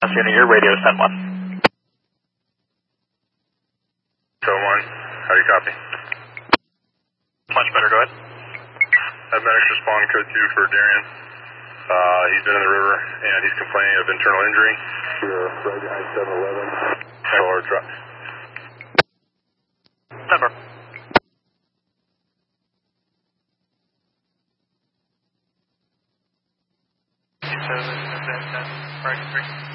Unit, your radio sent one. So 1, how do you copy? Much better, go ahead. Medics respond code 2 for Darian. He's been in the river and he's complaining of internal injury. We're right behind 7-Eleven. Our truck. Number. So, right,